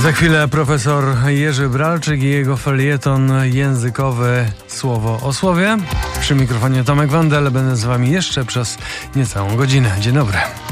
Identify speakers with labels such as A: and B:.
A: Za chwilę profesor Jerzy Bralczyk i jego felieton językowy Słowo o Słowie. Przy mikrofonie Tomek Wandel, będę z wami jeszcze przez niecałą godzinę. Dzień dobry.